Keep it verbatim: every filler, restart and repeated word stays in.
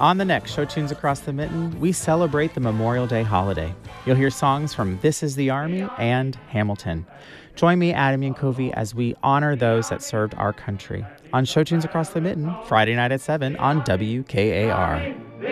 On the next Show Tunes Across the Mitten, we celebrate the Memorial Day holiday. You'll hear songs from This Is the Army and Hamilton. Join me, Adam Yankovi, as we honor those that served our country on Show Tunes Across the Mitten, Friday night at seven on W K A R.